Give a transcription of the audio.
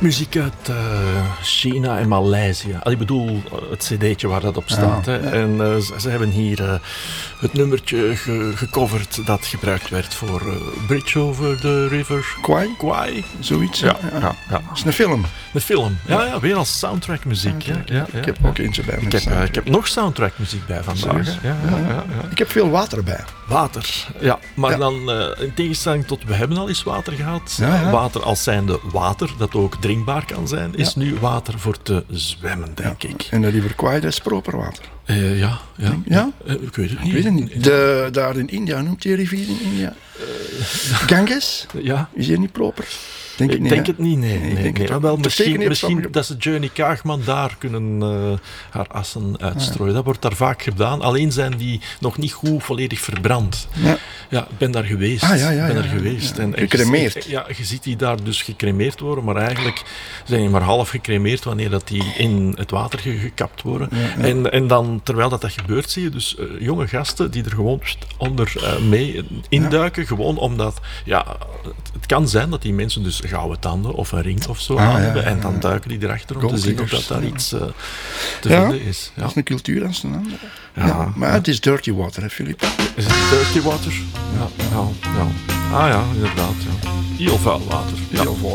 muziek uit China en Maleisië. Ik bedoel, het cd'tje waar dat op staat. Ja, hè. En ze hebben hier het nummertje gecoverd dat gebruikt werd voor Bridge Over the River Kwai. Zoiets. Ja. Dat is een film. De film. Ja, weer als soundtrackmuziek. Ja. Ik heb ook eentje bij me. Ik heb nog soundtrackmuziek bij vandaag. Ja. Ik heb veel water bij. Water, ja. Maar dan, in tegenstelling tot, we hebben al eens water gehad. Ja. Water als zijnde water, dat ook drinkbaar kan zijn, is nu water voor te zwemmen, denk ik. En de River Kwai, dat is proper water. Ja. Ik weet het niet. Ik weet het niet. Daar in India, noemt die rivier in India? Ganges? Ja. Is die niet proper? Ik denk het niet, nee. Wel, misschien misschien dat ze Journey Kaagman daar kunnen haar assen uitstrooien. Dat wordt daar vaak gedaan. Alleen zijn die nog niet goed volledig verbrand. Ja, ik ben daar geweest. En gecremeerd. Je ziet die daar dus gecremeerd worden, maar eigenlijk zijn die maar half gecremeerd wanneer dat die in het water gekapt worden. En dan, terwijl dat gebeurt, zie je dus jonge gasten die er gewoon onder mee induiken. Gewoon omdat, het kan zijn dat die mensen dus gouden tanden of een ring of zo aan hebben. En dan duiken die erachter om te zien of dat daar iets te vinden is. Dat is een cultuur als een andere. Maar het is dirty water, hè, Filip? Is het dirty water? Ja. Ah ja, inderdaad. Ja. Heel vuil water. Ja.